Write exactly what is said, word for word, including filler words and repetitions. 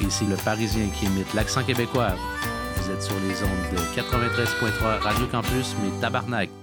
Ici le Parisien qui imite l'accent québécois. Vous êtes sur les ondes de quatre-vingt-treize point trois Radio Campus, mais tabarnak,